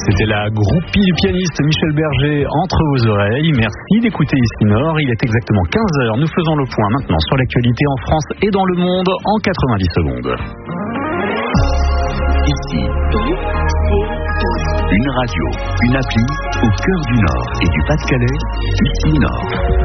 C'était la groupie du pianiste Michel Berger entre vos oreilles. Merci d'écouter Ici Nord. Il est exactement 15h. Nous faisons le point maintenant sur l'actualité en France et dans le monde en 90 secondes. Ici, une radio, une appli au cœur du Nord et du Pas-de-Calais. Ici Nord.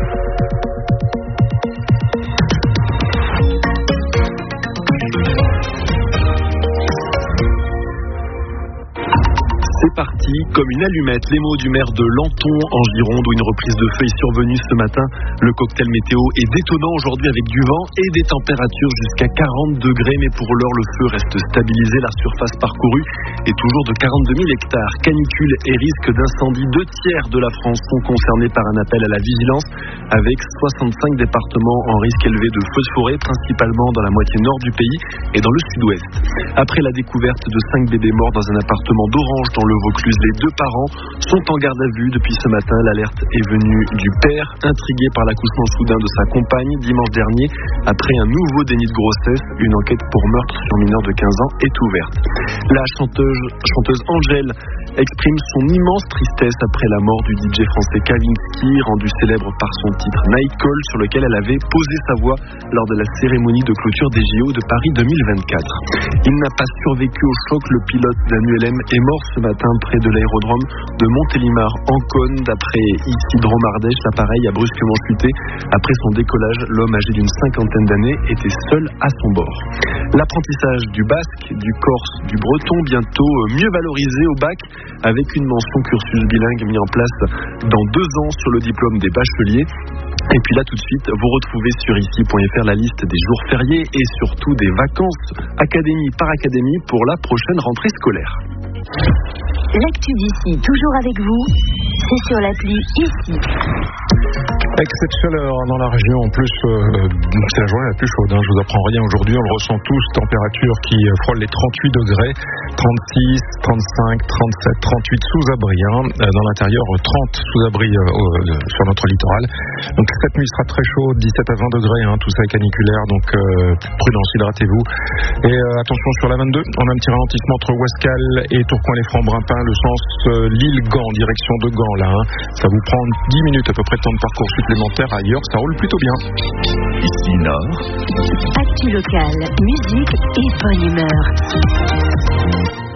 C'est parti, comme une allumette, les mots du maire de Lanton en Gironde où une reprise de feu est survenue ce matin. Le cocktail météo est détonnant aujourd'hui avec du vent et des températures jusqu'à 40 degrés. Mais pour l'heure, le feu reste stabilisé. La surface parcourue est toujours de 42 000 hectares. Canicule et risque d'incendie. 2/3 de la France sont concernés par un appel à la vigilance avec 65 départements en risque élevé de feux de forêt, principalement dans la moitié nord du pays et dans le sud-ouest. Après la découverte de 5 bébés morts dans un appartement d'Orange dans le Vaucluse, les 2 parents sont en garde à vue depuis ce matin. L'alerte est venue du père, intrigué par l'accouchement soudain de sa compagne dimanche dernier. Après un nouveau déni de grossesse, une enquête pour meurtre sur mineur de 15 ans est ouverte. La chanteuse Angèle exprime son immense tristesse après la mort du DJ français Kavinsky, rendu célèbre par son titre Night Call, sur lequel elle avait posé sa voix lors de la cérémonie de clôture des JO de Paris 2024. Il n'a pas survécu au choc. Le pilote d'un ULM est mort ce matin près de l'aérodrome de Montélimar en Cône. D'après Isidro Mardèche, l'appareil a brusquement chuté. Après son décollage, l'homme âgé d'une 50aine d'années était seul à son bord. L'apprentissage du basque, du corse, du breton bientôt mieux valorisé au bac avec une mention cursus bilingue mis en place dans 2 ans sur le diplôme des bacheliers. Et puis là tout de suite, vous retrouvez sur ici.fr la liste des jours fériés et surtout des vacances académie par académie pour la prochaine rentrée scolaire. L'actu d'ici, toujours avec vous, c'est sur l'appli Ici. Avec cette chaleur dans la région, en plus, c'est la journée la plus chaude. Je vous apprends rien aujourd'hui, on le ressent tous. Température qui frôle les 38 degrés, 36, 35, 37, 38 sous-abri. Dans l'intérieur, 30 sous-abri sur notre littoral. Donc cette nuit sera très chaude, 17 à 20 degrés, tout ça est caniculaire, donc prudence, hydratez-vous. Et attention sur la 22, on a un petit ralentissement entre Ouescal et Tourcoing-les-Francs-Brimpin, le sens Lille-Gand, direction de Gand là. Ça vous prend 10 minutes à peu près de temps de parcours supplémentaire. Ailleurs, ça roule plutôt bien. Ici Nord. Actu locale, musique et bonne humeur.